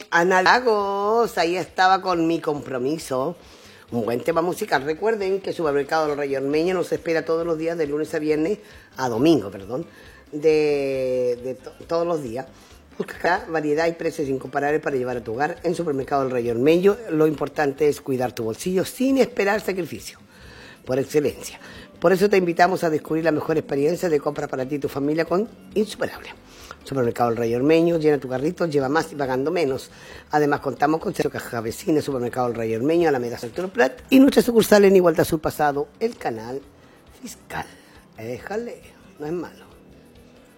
Ana Lagos, ahí estaba con Mi Compromiso. Un buen tema musical. Recuerden que Supermercado Los Reyes Ormeño nos espera todos los días, de lunes a domingo, todos los días. Busca variedad y precios incomparables para llevar a tu hogar en Supermercado El Rey Ormeño. Lo importante es cuidar tu bolsillo sin esperar sacrificio, por excelencia. Por eso te invitamos a descubrir la mejor experiencia de compra para ti y tu familia con Insuperable. Supermercado El Rey Ormeño, llena tu carrito, lleva más y pagando menos. Además contamos con Centro Caja Vecina, Supermercado El Rey Ormeño, Alameda Centro Prat y nuestra sucursal en Igualdad Sur Pasado, el Canal Fiscal. Déjale, no es malo.